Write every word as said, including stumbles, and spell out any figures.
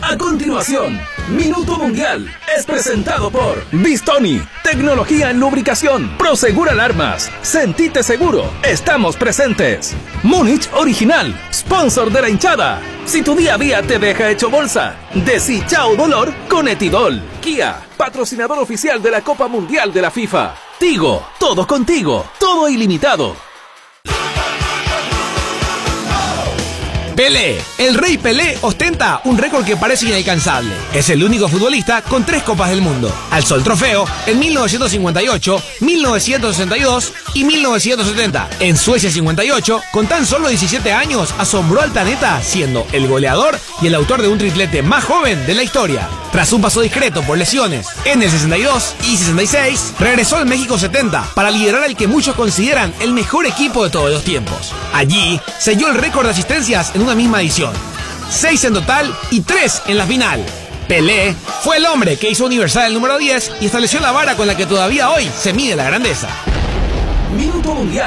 A continuación, Minuto Mundial es presentado por Bistoni, tecnología en lubricación, Prosegur Alarmas, sentite seguro, estamos presentes. Múnich Original, sponsor de la hinchada. Si tu día a día te deja hecho bolsa, decí chao dolor con Etidol. Kia, patrocinador oficial de la Copa Mundial de la FIFA. Tigo, todo contigo, todo ilimitado. Pelé. El rey Pelé ostenta un récord que parece inalcanzable. Es el único futbolista con tres copas del mundo. Alzó el trofeo en mil novecientos cincuenta y ocho, mil novecientos sesenta y dos y mil novecientos setenta. En Suecia cincuenta y ocho, con tan solo diecisiete años, asombró al planeta siendo el goleador y el autor de un triplete más joven de la historia. Tras un paso discreto por lesiones en el sesenta y dos y sesenta y seis, regresó al México setenta para liderar al que muchos consideran el mejor equipo de todos los tiempos. Allí selló el récord de asistencias en una misma edición, seis en total y tres en la final. Pelé fue el hombre que hizo universal el número diez y estableció la vara con la que todavía hoy se mide la grandeza. Minuto Mundial.